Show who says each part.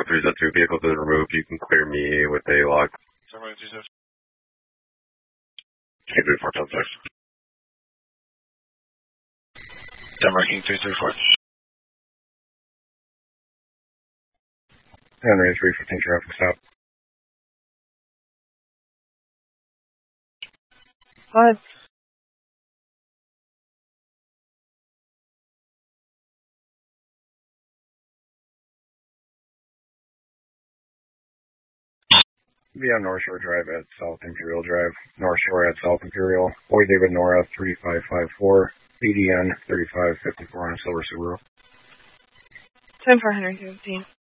Speaker 1: 302, vehicle to the removed. You can clear me with a log.
Speaker 2: Somebody 302.
Speaker 1: King 34, 10-6.
Speaker 2: Denver King 334.
Speaker 1: Henry 315 traffic stop.
Speaker 3: 5.
Speaker 1: Be on North Shore Drive at South Imperial Drive. North Shore at South Imperial. Boy David Nora 3554. BDN 3554 on a silver Subaru.
Speaker 3: 10 for Henry 15.